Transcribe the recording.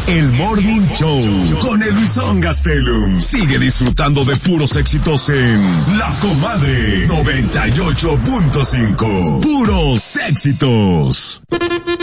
El Morning Show con el Luisón Gastelum. Sigue disfrutando de puros éxitos en La Comadre 98.5. Puros éxitos.